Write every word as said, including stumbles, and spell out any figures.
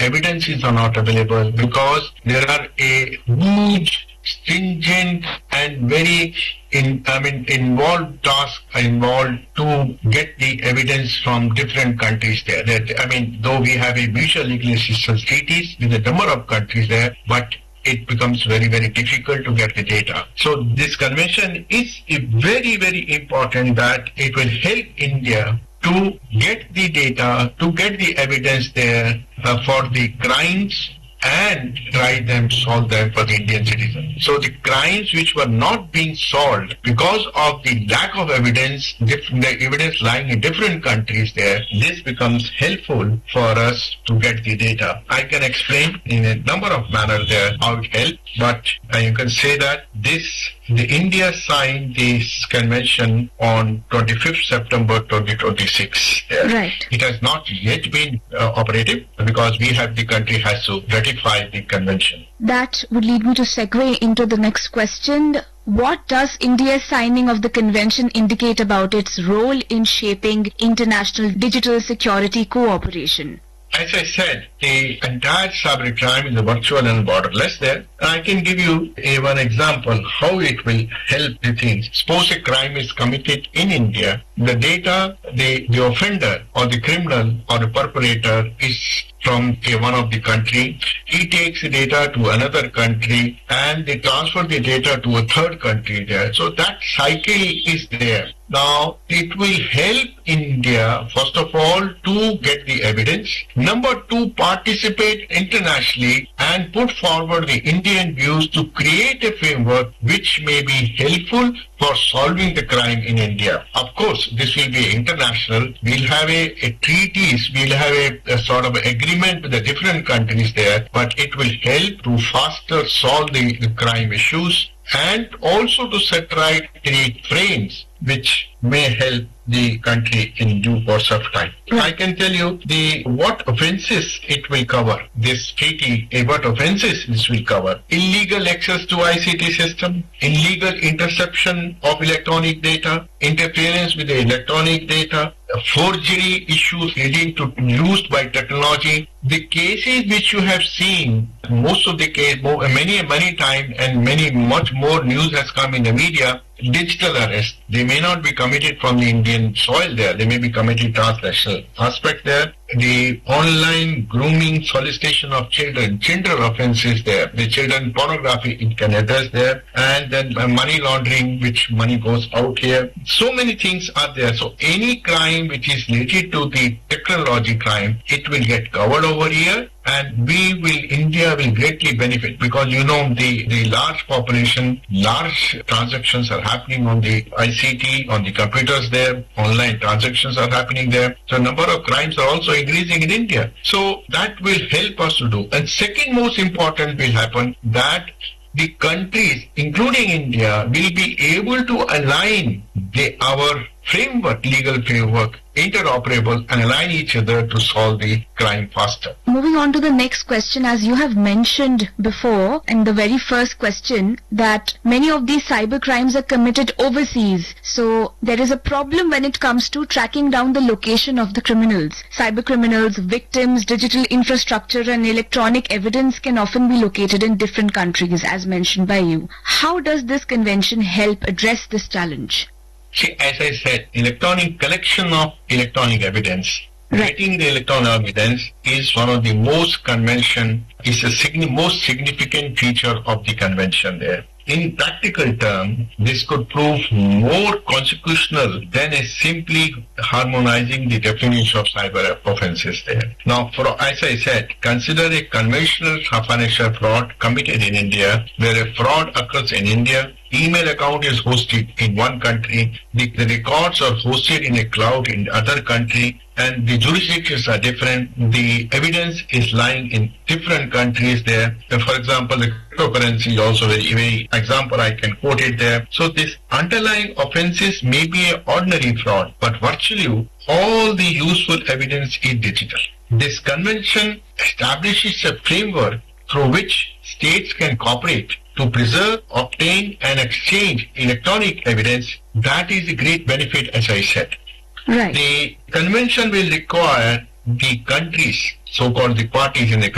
evidences are not available because there are a huge, stringent and very in, I mean, involved tasks involved to get the evidence from different countries there. That, I mean, though we have a mutual legal assistance treaties with a number of countries there, but it becomes very, very difficult to get the data. So this convention is very, very important that it will help India to get the data, to get the evidence there uh, for the crimes and try them, solve them for the Indian citizen. So the crimes which were not being solved because of the lack of evidence, different, the evidence lying in different countries there, this becomes helpful for us to get the data. I can explain in a number of manners there how it helps, but uh, you can say that this, the India signed this convention on twenty-fifth September twenty twenty-six. There. Right. It has not yet been uh, operative because we have, the country has to ratify the convention. That would lead me to segue into the next question. What does India's signing of the convention indicate about its role in shaping international digital security cooperation? As I said, the entire cybercrime is a virtual and borderless there. I can give you a one example how it will help the things. Suppose a crime is committed in India. The data, the, the offender or the criminal or the perpetrator is from a, one of the country. He takes the data to another country and they transfer the data to a third country there. So that cycle is there. Now, it will help India, first of all, to get the evidence. Number two, participate internationally and put forward the Indian views to create a framework which may be helpful for solving the crime in India. Of course, this will be international. We'll have a, a treaties, we'll have a, a sort of agreement with the different countries there, but it will help to faster solve the, the crime issues and also to set right the frames which may help the country in due course of time. Right. I can tell you the what offences it will cover. This treaty, eh, what offences this will cover. Illegal access to I C T system, illegal interception of electronic data, interference with the electronic data, forgery issues leading to used by technology. The cases which you have seen, most of the case, many, many times and many, much more news has come in the media, digital arrest. They may not be committed from the Indian soil there. They may be committed transnational aspect there. The online grooming, solicitation of children, children offences there. The children pornography it can address there. And then money laundering, which money goes out here. So many things are there. So any crime which is related to the technology crime, it will get covered over here. And we will, India will greatly benefit because, you know, the, the large population, large transactions are happening on the I C T, on the computers there, online transactions are happening there. So number of crimes are also increasing in India. So that will help us to do. And second most important will happen that the countries, including India, will be able to align the, our framework, legal framework, interoperable and align each other to solve the crime faster. Moving on to the next question, as you have mentioned before in the very first question that many of these cyber crimes are committed overseas. So there is a problem when it comes to tracking down the location of the criminals. Cyber criminals, victims, digital infrastructure and electronic evidence can often be located in different countries as mentioned by you. How does this convention help address this challenge? See, as I said, electronic collection of electronic evidence, right. Getting the electronic evidence is one of the most convention, is the signi- most significant feature of the convention there. In practical terms, this could prove more consequential than a simply harmonizing the definition of cyber offences there. Now, for, as I said, consider a conventional financial fraud committed in India, where a fraud occurs in India. Email account is hosted in one country, the, the records are hosted in a cloud in other country, and the jurisdictions are different. The evidence is lying in different countries there. And for example, the cryptocurrency is also very, very example I can quote it there. So this underlying offences may be an ordinary fraud, but virtually all the useful evidence is digital. This convention establishes a framework through which states can cooperate to preserve, obtain and exchange electronic evidence. That is a great benefit, as I said. Right. The convention will require the countries, so-called the parties in the